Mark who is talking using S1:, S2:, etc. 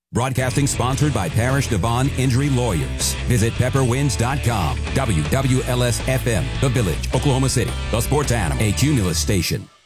S1: Broadcasting sponsored by Parish Devon Injury Lawyers. Visit pepperwinds.com. WWLS-FM, The Village, Oklahoma City. The Sports Animal, a Cumulus station.